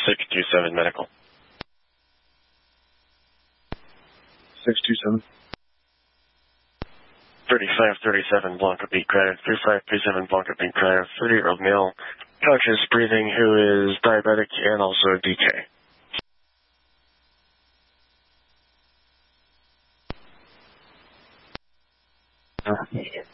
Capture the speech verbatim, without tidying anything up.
six two seven medical. six two seven. thirty-five thirty-seven Blanca Beat Crier, thirty-five thirty-seven Blanca Beat Crier, thirty-year-old male, conscious breathing, who is diabetic and also D K. Uh,